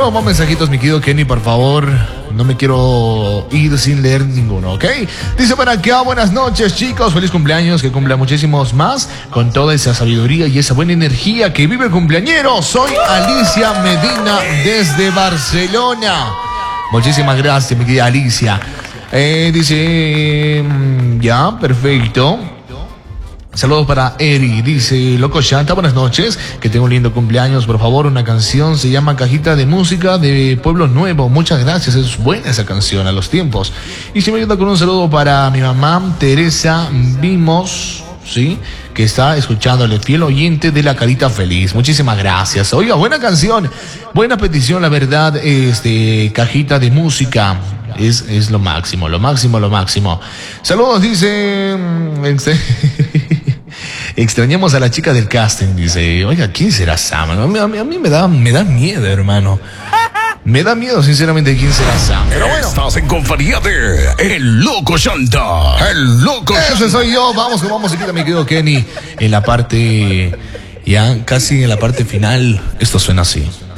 Tenemos más mensajitos, mi querido Kenny, por favor. No me quiero ir sin leer ninguno, ¿ok? Dice por acá, buenas noches, chicos. Feliz cumpleaños, que cumpla muchísimos más. Con toda esa sabiduría y esa buena energía que vive el cumpleañero. Soy Alicia Medina desde Barcelona. Muchísimas gracias, mi querida Alicia. Dice, ya, perfecto. Saludos para Eri, dice Loco Chanta, buenas noches, que tengo un lindo cumpleaños, por favor, una canción, se llama Cajita de Música de Pueblo Nuevo, muchas gracias, es buena esa canción a los tiempos. Y se me ayuda con un saludo para mi mamá, Teresa Vimos, ¿sí? Que está escuchándole, fiel oyente de La Carita Feliz, muchísimas gracias. Oiga, buena canción, buena petición, la verdad, Cajita de Música. Es lo máximo, lo máximo, lo máximo. Saludos, dice... Extrañamos a la chica del casting, dice. Oiga, ¿quién será Sam? A mí me da miedo, hermano. Me da miedo, sinceramente, quién será Sam. Pero bueno. Estás en compañía de El Loco Chanta. El Loco Chanta. Ese soy yo. Vamos con musiquita, mi querido Kenny. En la parte... Ya casi en la parte final, esto suena así.